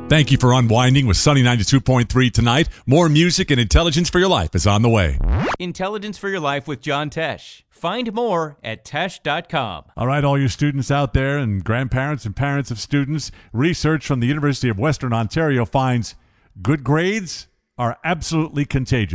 Thank you for unwinding with Sunny 92.3 tonight. More music and intelligence for your life is on the way. Intelligence for Your Life with John Tesh. Find more at tesh.com. All right, all you students out there and grandparents and parents of students, research from the University of Western Ontario finds good grades are absolutely contagious.